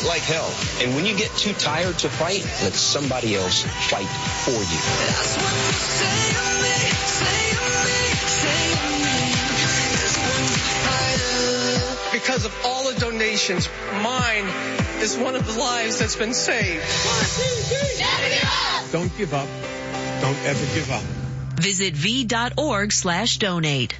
fight like hell. And when you get too tired to fight, let somebody else fight for you. That's what you say to me, say to me, say to me. This one's harder. Because of all the donations, mine is one of the lives that's been saved. 1, 2, 3, never give up. Don't give up. Don't ever give up. Visit v.org/donate.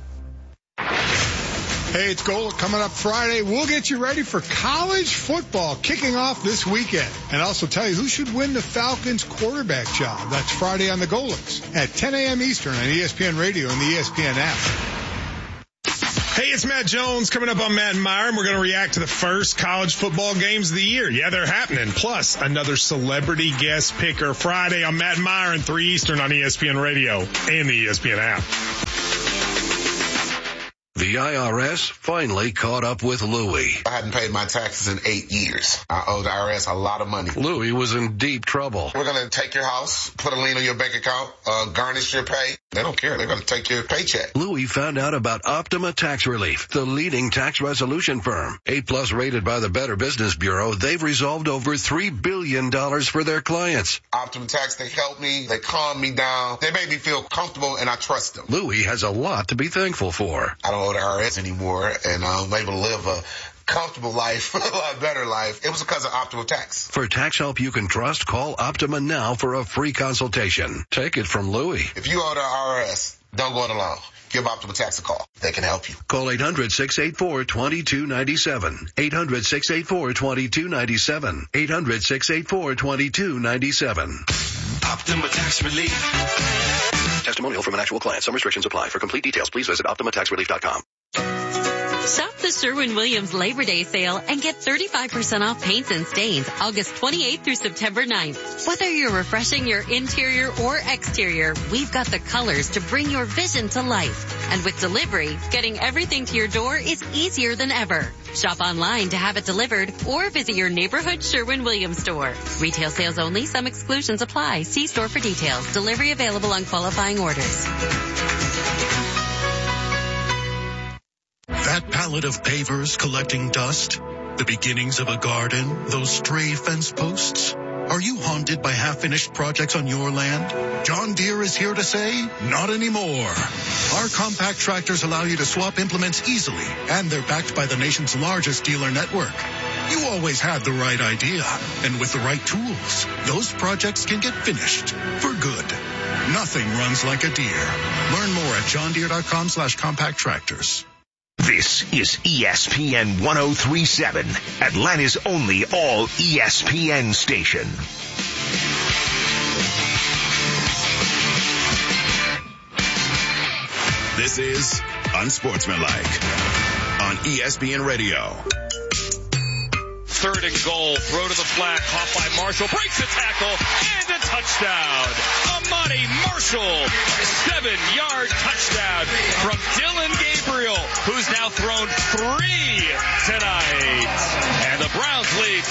Hey, it's Gola coming up Friday. We'll get you ready for college football kicking off this weekend. And also tell you who should win the Falcons quarterback job. That's Friday on the Golans at 10 a.m. Eastern on ESPN Radio and the ESPN app. Hey, it's Matt Jones coming up on Matt and Myron. We're going to react to the first college football games of the year. Yeah, they're happening. Plus, another celebrity guest picker Friday on Matt and Myron, 3 Eastern on ESPN Radio and the ESPN app. The IRS finally caught up with Louie. I hadn't paid my taxes in 8 years. I owe the IRS a lot of money. Louie was in deep trouble. We're going to take your house, put a lien on your bank account, garnish your pay. They don't care. They're going to take your paycheck. Louie found out about Optima Tax Relief, the leading tax resolution firm. A+ rated by the Better Business Bureau, they've resolved over $3 billion for their clients. Optima Tax, they helped me. They calmed me down. They made me feel comfortable, and I trust them. Louie has a lot to be thankful for. I don't owe the IRS anymore, and I'm able to live a comfortable life, a lot better life. It was because of Optima Tax. For tax help you can trust, call Optima now for a free consultation. Take it from Louie. If you owe the IRS, don't go it alone. Give Optima Tax a call. They can help you. Call 800-684-2297. 800-684-2297. 800-684-2297. Optima Tax Relief. Testimonial from an actual client. Some restrictions apply. For complete details, please visit OptimaTaxRelief.com. Shop the Sherwin-Williams Labor Day sale and get 35% off paints and stains August 28th through September 9th. Whether you're refreshing your interior or exterior, we've got the colors to bring your vision to life. And with delivery, getting everything to your door is easier than ever. Shop online to have it delivered or visit your neighborhood Sherwin-Williams store. Retail sales only. Some exclusions apply. See store for details. Delivery available on qualifying orders. That pallet of pavers collecting dust, the beginnings of a garden, those stray fence posts. Are you haunted by half-finished projects on your land? John Deere is here to say, not anymore. Our compact tractors allow you to swap implements easily, and they're backed by the nation's largest dealer network. You always had the right idea, and with the right tools, those projects can get finished for good. Nothing runs like a Deere. Learn more at johndeere.com/compact tractors. This is ESPN 1037, Atlanta's only all ESPN station. This is Unsportsmanlike on ESPN Radio. 3rd and goal, throw to the flat, caught by Marshall, breaks the tackle, and a touchdown. Amani Marshall, 7-yard touchdown from Dylan Gabriel, who's now thrown 3 tonight. And the Browns lead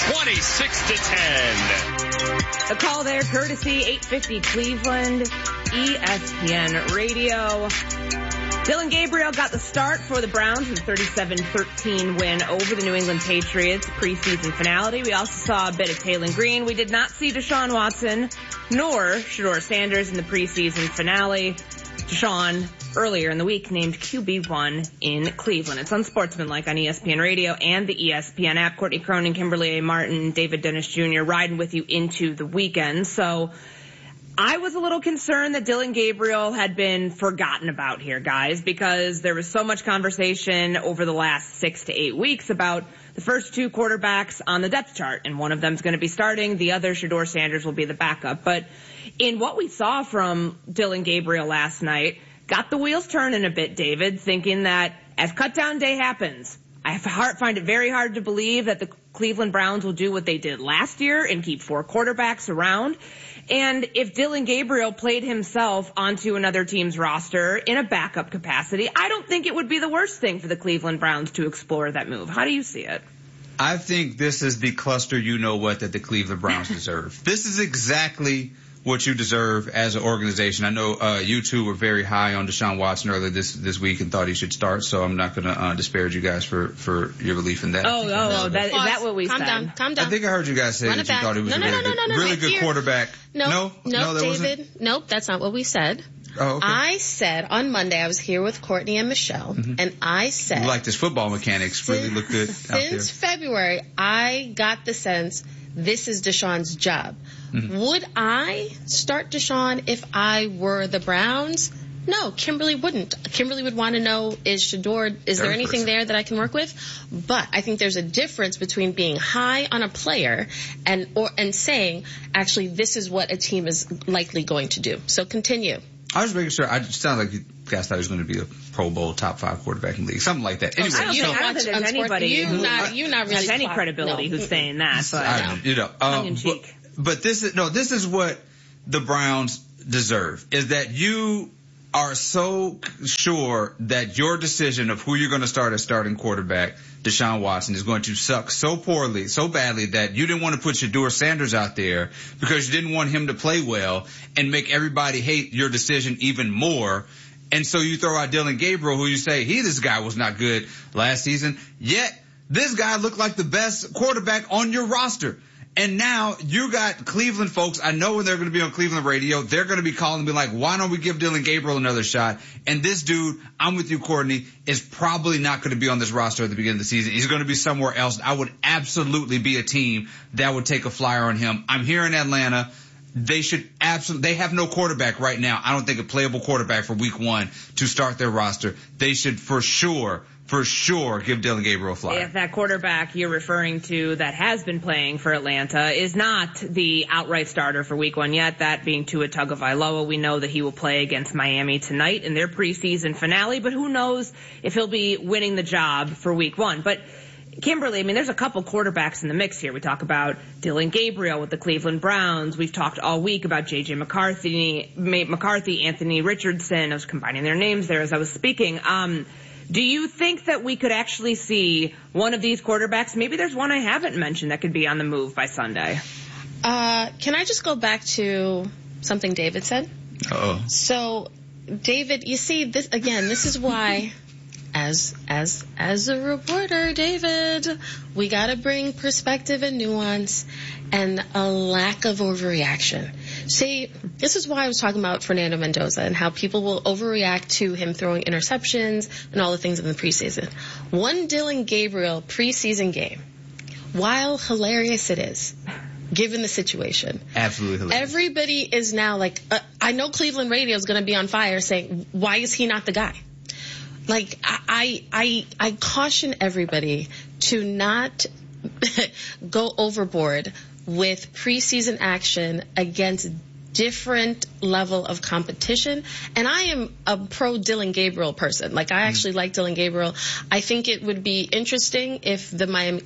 26-10. The call there, courtesy 850 Cleveland, ESPN Radio. Dylan Gabriel got the start for the Browns in a 37-13 win over the New England Patriots preseason finale. We also saw a bit of Taylon Green. We did not see Deshaun Watson nor Shedeur Sanders in the preseason finale. Deshaun, earlier in the week, named QB1 in Cleveland. It's Unsportsmanlike on ESPN Radio and the ESPN app. Courtney Cronin, Kimberly A. Martin, David Dennis Jr. riding with you into the weekend. So I was a little concerned that Dylan Gabriel had been forgotten about here, guys, because there was so much conversation over the last 6 to 8 weeks about the first 2 quarterbacks on the depth chart, and one of them's going to be starting. The other, Shedeur Sanders, will be the backup. But in what we saw from Dylan Gabriel last night, got the wheels turning a bit, David, thinking that as cutdown day happens, I find it very hard to believe that the Cleveland Browns will do what they did last year and keep 4 quarterbacks around. And if Dylan Gabriel played himself onto another team's roster in a backup capacity, I don't think it would be the worst thing for the Cleveland Browns to explore that move. How do you see it? I think this is the cluster you-know-what that the Cleveland Browns deserve. This is exactly what you deserve as an organization. I know you two were very high on Deshaun Watson earlier this week and thought he should start, so I'm not going to disparage you guys for your belief in that. Is that what we said? Calm down. I think I heard you guys say that you thought he was a really good quarterback. No, David. Nope, that's not what we said. Oh, okay. I said on Monday, I was here with Courtney and Michelle, and I said... You like this football mechanics really look good out there. Since February, I got the sense this is Deshaun's job. Mm-hmm. Would I start Deshaun if I were the Browns? No, Kimberly wouldn't. Kimberly would want to know, is there anything there that I can work with? But I think there's a difference between being high on a player and saying, actually, this is what a team is likely going to do. So continue. I was making sure. I just sounded like you guys thought he was going to be a Pro Bowl top 5 quarterback in the league, something like that. Anyway, I don't think there's anybody who has any credibility who's saying that. But this is what the Browns deserve, is that you are so sure that your decision of who you're going to start as starting quarterback, Deshaun Watson, is going to suck so poorly, so badly, that you didn't want to put Shedeur Sanders out there because you didn't want him to play well and make everybody hate your decision even more. And so you throw out Dylan Gabriel, who you say, this guy was not good last season, yet this guy looked like the best quarterback on your roster. And now you got Cleveland folks. I know when they're going to be on Cleveland radio, they're going to be calling and be like, why don't we give Dylan Gabriel another shot? And this dude, I'm with you, Courtney, is probably not going to be on this roster at the beginning of the season. He's going to be somewhere else. I would absolutely be a team that would take a flyer on him. I'm here in Atlanta. They have no quarterback right now. I don't think a playable quarterback for week 1 to start their roster. They should for sure give Dylan Gabriel a flyer. If that quarterback you're referring to that has been playing for Atlanta is not the outright starter for week 1 yet, that being Tua Tagovailoa, we know that he will play against Miami tonight in their preseason finale, but who knows if he'll be winning the job for week 1. But Kimberly, there's a couple quarterbacks in the mix here. We talk about Dylan Gabriel with the Cleveland Browns. We've talked all week about J.J. McCarthy, Anthony Richardson. I was combining their names there as I was speaking. Do you think that we could actually see one of these quarterbacks? Maybe there's one I haven't mentioned that could be on the move by Sunday. Can I just go back to something David said? Uh-oh. So, David, you see, this is why, as a reporter, David, we got to bring perspective and nuance and a lack of overreaction. See, this is why I was talking about Fernando Mendoza and how people will overreact to him throwing interceptions and all the things in the preseason. One Dylan Gabriel preseason game, while hilarious it is, given the situation. Absolutely hilarious. Everybody is now like, I know Cleveland radio is going to be on fire saying, why is he not the guy? Like, I caution everybody to not go overboard with preseason action against different level of competition. And I am a pro Dylan Gabriel person. Like, I actually like Dylan Gabriel. I think it would be interesting if the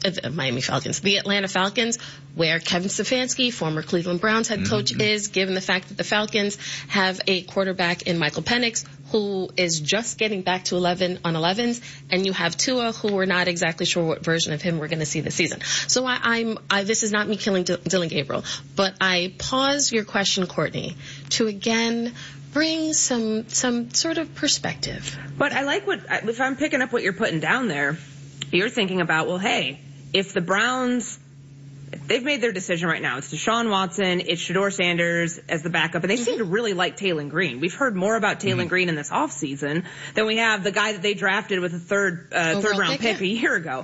Atlanta Falcons, where Kevin Stefanski, former Cleveland Browns head coach, is, given the fact that the Falcons have a quarterback in Michael Penix, who is just getting back to 11 on 11s, and you have Tua, who we're not exactly sure what version of him we're going to see this season. So this is not me killing Dylan Gabriel, but I pause your question, Courtney, to again bring some sort of perspective. But I like if I'm picking up what you're putting down there, you're thinking about, well, hey, if the Browns, they've made their decision right now. It's Deshaun Watson, it's Shedeur Sanders as the backup, and they seem to really like Taylon Green. We've heard more about Taylon Green in this offseason than we have the guy that they drafted with a third round pick a year ago.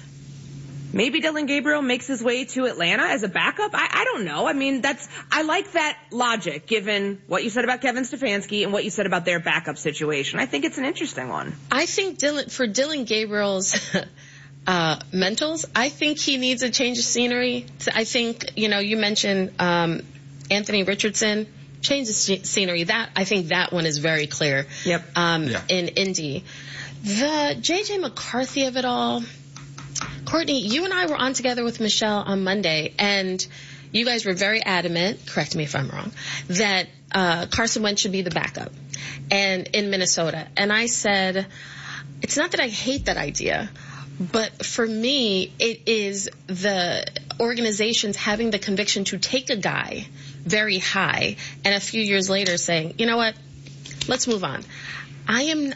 Maybe Dylan Gabriel makes his way to Atlanta as a backup. I don't know. I like that logic given what you said about Kevin Stefanski and what you said about their backup situation. I think it's an interesting one. I think for Dylan Gabriel's mentals, I think he needs a change of scenery. I think, you mentioned Anthony Richardson, change of scenery. I think that one is very clear. Yep. In Indy. The J.J. McCarthy of it all, Courtney, you and I were on together with Michelle on Monday, and you guys were very adamant, correct me if I'm wrong, that Carson Wentz should be the backup and in Minnesota. And I said, it's not that I hate that idea, but for me, it is organizations having the conviction to take a guy very high and a few years later saying, you know what, let's move on. I'm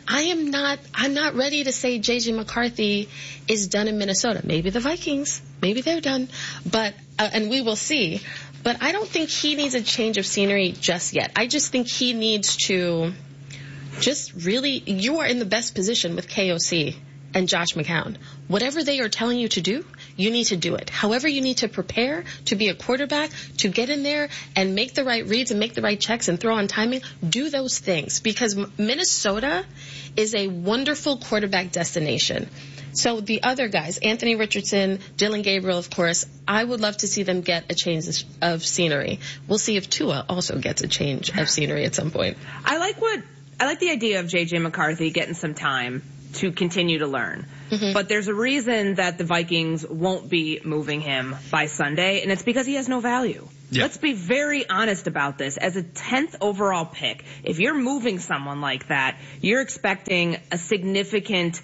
not ready to say J.J. McCarthy is done in Minnesota. Maybe the Vikings, maybe they're done, but and we will see. But I don't think he needs a change of scenery just yet. I just think he needs to just really, you are in the best position with KOC and Josh McCown. Whatever they are telling you to do, you need to do it. However you need to prepare to be a quarterback, to get in there and make the right reads and make the right checks and throw on timing, do those things. Because Minnesota is a wonderful quarterback destination. So the other guys, Anthony Richardson, Dillon Gabriel, of course, I would love to see them get a change of scenery. We'll see if Tua also gets a change of scenery at some point. I like the idea of J.J. McCarthy getting some time to continue to learn. Mm-hmm. But there's a reason that the Vikings won't be moving him by Sunday, and it's because he has no value. Yeah. Let's be very honest about this. As a 10th overall pick, if you're moving someone like that, you're expecting a significant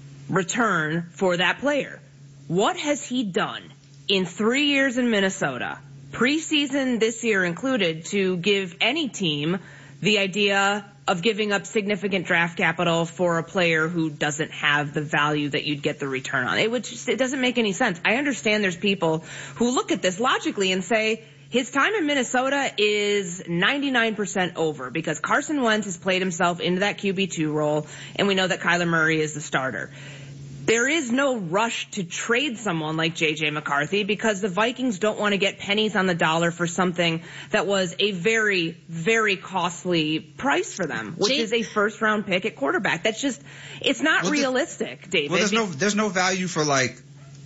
return for that player. What has he done in 3 years in Minnesota, preseason this year included, to give any team the idea of giving up significant draft capital for a player who doesn't have the value that you'd get the return on? It doesn't make any sense. I understand there's people who look at this logically and say his time in Minnesota is 99% over because Carson Wentz has played himself into that QB2 role, and we know that Kyler Murray is the starter. There is no rush to trade someone like J.J. McCarthy because the Vikings don't want to get pennies on the dollar for something that was a very, very costly price for them, which is a first-round pick at quarterback. That's just, it's not realistic, David. Well, there's no value for I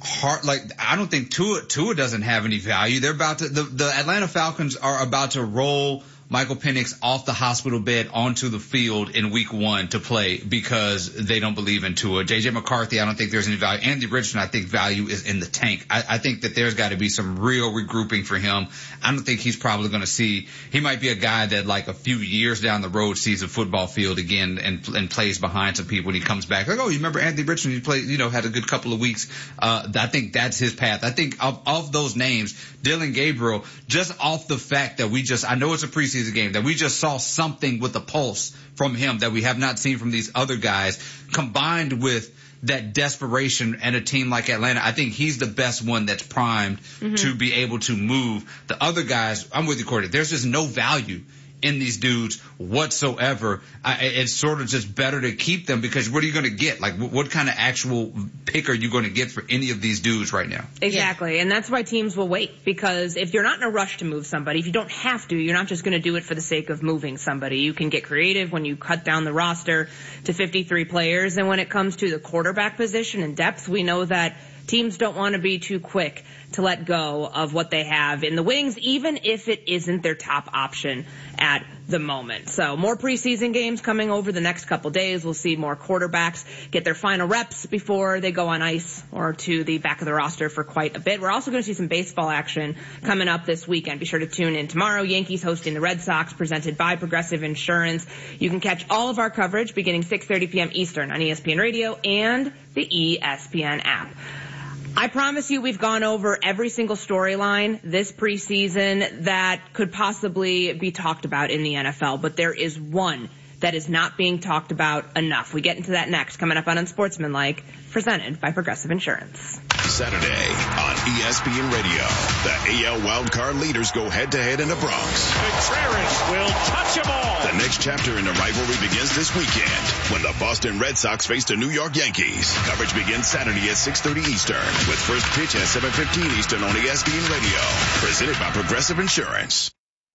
don't think Tua doesn't have any value. They're about to, the Atlanta Falcons are about to roll Michael Penix off the hospital bed onto the field in week 1 to play because they don't believe in Tua. J.J. McCarthy, I don't think there's any value. Andy Richardson, I think value is in the tank. I think that there's got to be some real regrouping for him. I don't think he's probably going to see, he might be a guy that a few years down the road sees a football field again and plays behind some people when he comes back. Like, oh, you remember Anthony Richardson? He played, had a good couple of weeks. I think that's his path. I think of those names, Dillon Gabriel, just off the fact that I know it's a preseason game, that we just saw something with the pulse from him that we have not seen from these other guys, combined with that desperation and a team like Atlanta. I think he's the best one that's primed to be able to move. The other guys, I'm with you, Courtney, there's just no value in these dudes whatsoever. It's sort of just better to keep them because what are you going to get? What kind of actual pick are you going to get for any of these dudes right now? Exactly. Yeah. And that's why teams will wait, because if you're not in a rush to move somebody, if you don't have to, you're not just going to do it for the sake of moving somebody. You can get creative when you cut down the roster to 53 players. And when it comes to the quarterback position and depth, we know that teams don't want to be too quick to let go of what they have in the wings, even if it isn't their top option at the moment. So more preseason games coming over the next couple days. We'll see more quarterbacks get their final reps before they go on ice or to the back of the roster for quite a bit. We're also going to see some baseball action coming up this weekend. Be sure to tune in tomorrow. Yankees hosting the Red Sox, presented by Progressive Insurance. You can catch all of our coverage beginning 6:30 p.m. Eastern on ESPN Radio and the ESPN app. I promise you we've gone over every single storyline this preseason that could possibly be talked about in the NFL, but there is one that is not being talked about enough. We get into that next, coming up on Unsportsmanlike, presented by Progressive Insurance. Saturday on ESPN Radio, the AL wildcard leaders go head-to-head in the Bronx. Contreras will touch them all. The next chapter in the rivalry begins this weekend when the Boston Red Sox face the New York Yankees. Coverage begins Saturday at 6:30 Eastern with first pitch at 7:15 Eastern on ESPN Radio. Presented by Progressive Insurance.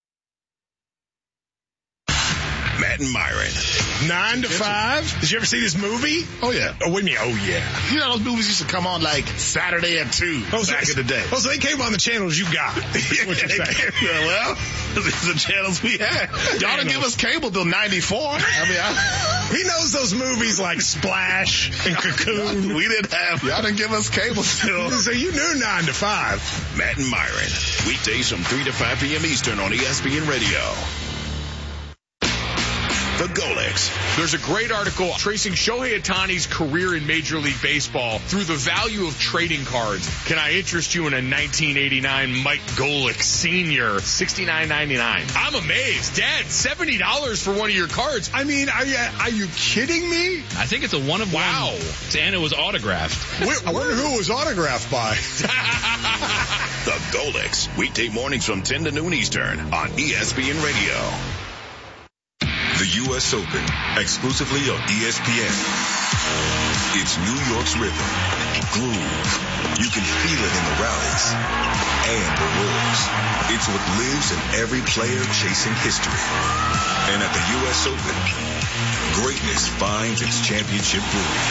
Matt and Myron. 9 to 5. Did you ever see this movie? Oh, yeah. Oh, what do you mean, oh, yeah? You know, those movies used to come on Saturday at 2 back in the day. Oh, so they came on the channels you got. What you're saying. Well, the channels we had. Y'all didn't give us cable till 94. He knows those movies like Splash and Cocoon. We didn't have. Y'all didn't give us cable still. So you knew 9 to 5. Matt and Myron. Weekdays from 3 to 5 p.m. Eastern on ESPN Radio. The Golics. There's a great article tracing Shohei Ohtani's career in Major League Baseball through the value of trading cards. Can I interest you in a 1989 Mike Golick Sr. $69.99? I'm amazed. Dad, $70 for one of your cards. I mean, are you kidding me? I think it's a one of one. Wow. And it was autographed. I wonder who it was autographed by. The Golics. Weekday mornings from 10 to noon Eastern on ESPN Radio. The U.S. Open, exclusively on ESPN. It's New York's rhythm, groove. You can feel it in the rallies and the roars. It's what lives in every player chasing history. And at the U.S. Open, greatness finds its championship groove.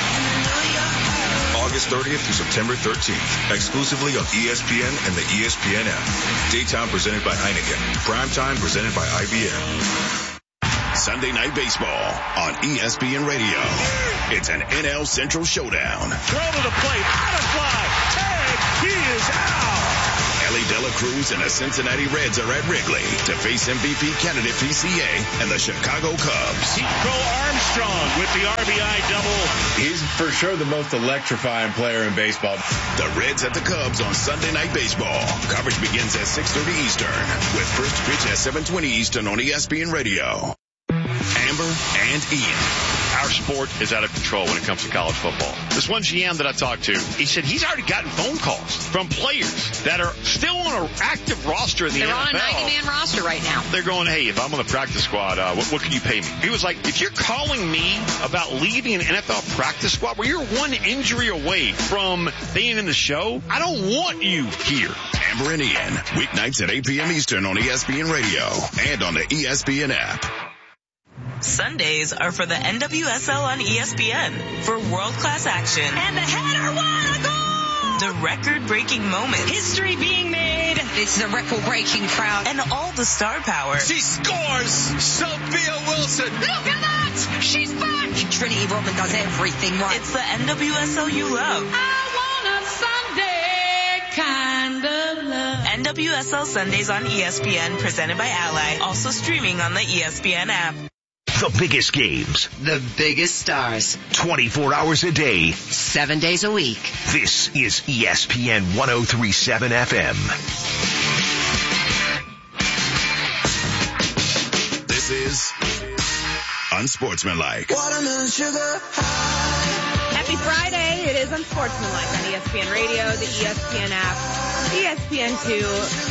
August 30th through September 13th, exclusively on ESPN and the ESPN app. Daytime presented by Heineken. Primetime presented by IBM. Sunday Night Baseball on ESPN Radio. It's an NL Central showdown. Throw to the plate, out of fly, tag, he is out. Ellie De La Cruz and the Cincinnati Reds are at Wrigley to face MVP candidate PCA and the Chicago Cubs. Cicero Armstrong with the RBI double. He's for sure the most electrifying player in baseball. The Reds at the Cubs on Sunday Night Baseball. Coverage begins at 6:30 Eastern with first pitch at 7:20 Eastern on ESPN Radio. Amber and Ian. Our sport is out of control when it comes to college football. This one GM that I talked to, he said he's already gotten phone calls from players that are still on an active roster in the NFL. They're on a 90-man roster right now. They're going, hey, if I'm on the practice squad, what can you pay me? He was like, if you're calling me about leaving an NFL practice squad where you're one injury away from being in the show, I don't want you here. Amber and Ian, weeknights at 8 p.m. Eastern on ESPN Radio and on the ESPN app. Sundays are for the NWSL on ESPN for world-class action. And the header, what a goal! The record-breaking moments. History being made. It's the record-breaking crowd. And all the star power. She scores! Sophia Wilson! Look at that! She's back! Trinity Rodman does everything right. It's the NWSL you love. I want a Sunday kind of love. NWSL Sundays on ESPN, presented by Ally. Also streaming on the ESPN app. The biggest games. The biggest stars. 24 hours a day. 7 days a week. This is ESPN 103.7 FM. This is Unsportsmanlike. Watermelon sugar high. Happy Friday. It is Unsportsmanlike on ESPN Radio, the ESPN app, ESPN2,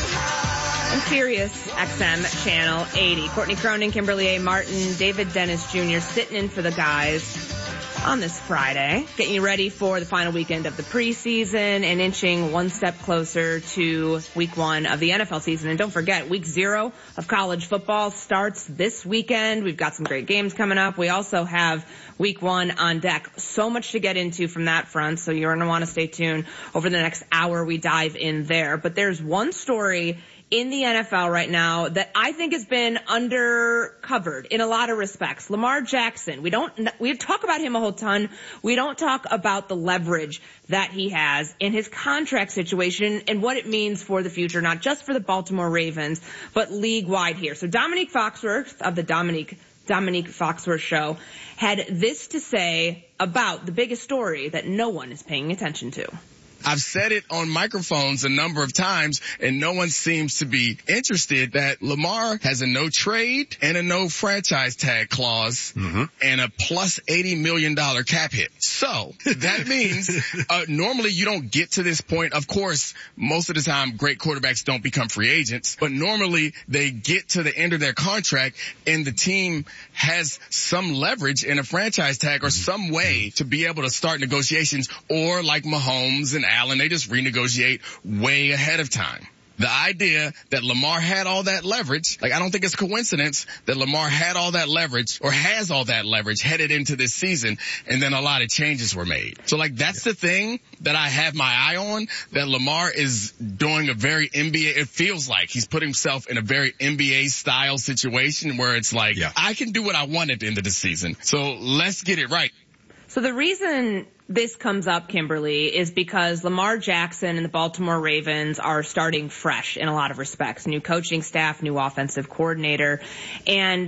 and Sirius XM Channel 80. Courtney Cronin, Kimberly A. Martin, David Dennis Jr. sitting in for the guys on this Friday, getting you ready for the final weekend of the preseason and inching one step closer to week one of the NFL season. And don't forget, week 0 of college football starts this weekend. We've got some great games coming up. We also have week 1 on deck. So much to get into from that front, so you're going to want to stay tuned. Over the next hour, we dive in there. But there's one story in the NFL right now that I think has been undercovered in a lot of respects. Lamar Jackson. We talk about him a whole ton. We don't talk about the leverage that he has in his contract situation and what it means for the future, not just for the Baltimore Ravens, but league-wide here. So Dominique Foxworth of the Dominique Foxworth Show had this to say about the biggest story that no one is paying attention to. I've said it on microphones a number of times, and no one seems to be interested that Lamar has a no trade and a no franchise tag clause and a plus $80 million cap hit. So that means normally you don't get to this point. Of course, most of the time great quarterbacks don't become free agents, but normally they get to the end of their contract and the team has some leverage in a franchise tag or some way to be able to start negotiations, or like Mahomes and Allen, they just renegotiate way ahead of time. The idea that Lamar had all that leverage, I don't think it's a coincidence that Lamar had all that leverage or has all that leverage headed into this season, and then a lot of changes were made. So that's the thing that I have my eye on, that Lamar is doing a very NBA, it feels like he's put himself in a very NBA style situation where it's I can do what I want at the end of the season. So let's get it right. So the reason this comes up, Kimberly, is because Lamar Jackson and the Baltimore Ravens are starting fresh in a lot of respects. New coaching staff, new offensive coordinator, and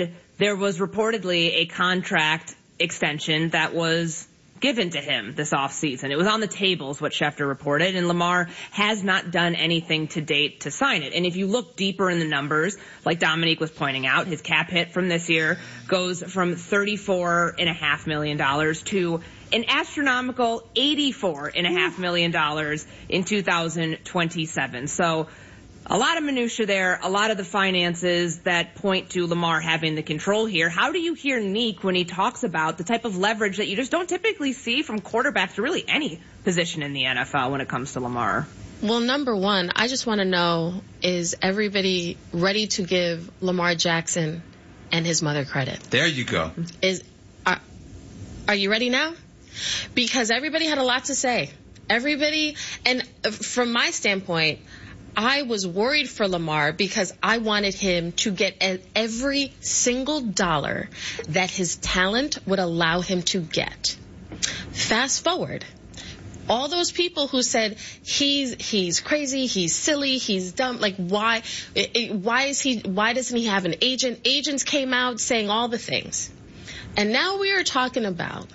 there was reportedly a contract extension that was given to him this offseason. It was on the table, is what Schefter reported, and Lamar has not done anything to date to sign it. And if you look deeper in the numbers, like Dominique was pointing out, his cap hit from this year goes from $34.5 million to an astronomical $84.5 million in 2027. So a lot of minutia there, a lot of the finances that point to Lamar having the control here. How do you hear Neek when he talks about the type of leverage that you just don't typically see from quarterbacks or really any position in the NFL when it comes to Lamar? Well, number one, I just want to know, is everybody ready to give Lamar Jackson and his mother credit? There you go. Are you ready now? Because everybody had a lot to say. Everybody, and from my standpoint, I was worried for Lamar because I wanted him to get every single dollar that his talent would allow him to get. Fast forward. All those people who said he's crazy, he's silly, he's dumb, like why doesn't he have an agent? Agents came out saying all the things. And now we are talking about